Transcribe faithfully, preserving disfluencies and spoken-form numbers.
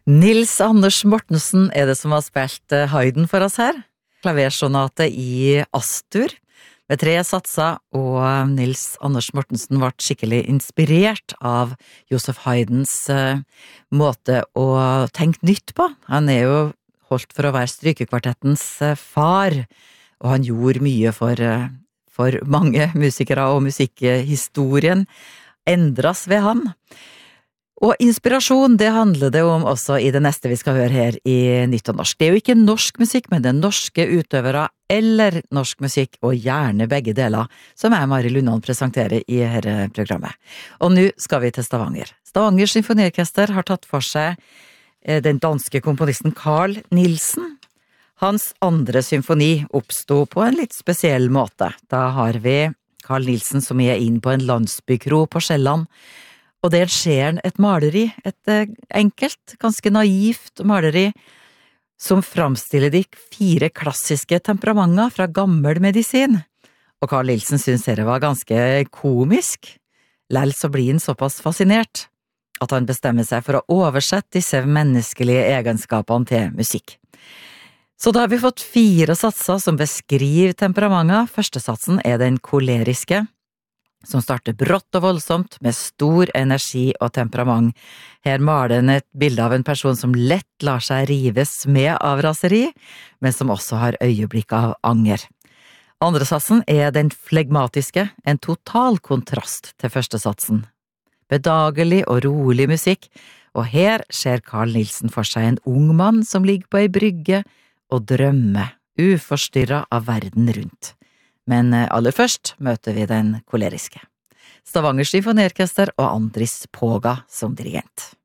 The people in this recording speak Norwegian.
Nils Anders Mortensen er det som har spilt Haydn for oss her. Klaversonate i Astur med tre satser, og Nils Anders Mortensen ble skikkelig inspirert av Joseph Haydns uh, måte å tenke nytt på. Han er jo holdt for å være strykekvartettens uh, far, og han gjorde mye for, uh, for mange musikere, og musikkhistorien endras ved han. Og inspirasjon, det handler det om også i det neste vi skal høre her i Nytt og Norsk. Det er jo ikke norsk musikk, men det er norske utøvere eller norsk musikk, og gjerne begge deler, som jeg, Mari Lundan, presenterer i dette programmet. Og nå skal vi til Stavanger. Stavanger Symfoniorkester har tatt for seg den danske komponisten Carl Nielsen. Hans andre symfoni oppstod på en litt spesiell måte. Da har vi Carl Nielsen som er inn på en landsbykro på Sjælland, og der ser han et maleri, et enkelt, ganske naivt maleri, som framstiller de fire klassiske temperamenter fra gammel medisin. Og Carl Nielsen synes det var ganske komisk. Lell så blir han såpass fascinert, at han bestemmer seg for å oversette disse menneskelige egenskapene til musikk. Så da har vi fått fire satser som beskriver temperamenter. Første satsen er den koleriske, som starter brått og voldsomt med stor energi og temperament. Her maler den et bilde av en person som lett lar seg rives med av raseri, men som også har øyeblikk av anger. Andre satsen er den flegmatiske, en total kontrast til første satsen. Bedagelig og rolig musikk, og her ser Carl Nielsen for seg en ung mann som ligger på ei brygge og drømmer, uforstyrret av verden rundt. Men aller først møter vi den koleriske. Stavanger Symfoniorkester og Andris Poga som dirigent.